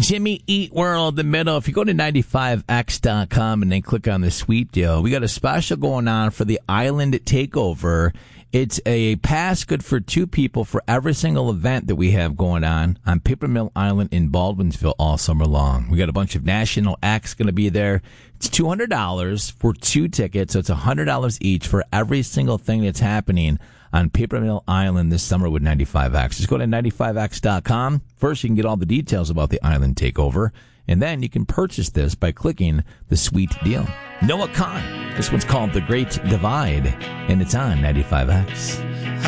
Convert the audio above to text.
Jimmy Eat World, the middle. If you go to 95x.com and then click on the sweet deal, we got a special going on for the Island Takeover. It's a pass good for 2 people for every single event that we have going on Paper Mill Island in Baldwinsville all summer long. We got a bunch of national acts going to be there. It's $200 for 2 tickets, so it's $100 each for every single thing that's happening on Paper Mill Island this summer with 95X. Just go to 95X.com. First, you can get all the details about the Island Takeover, and then you can purchase this by clicking the sweet deal. Noah Kahn. This one's called The Great Divide, and it's on 95X.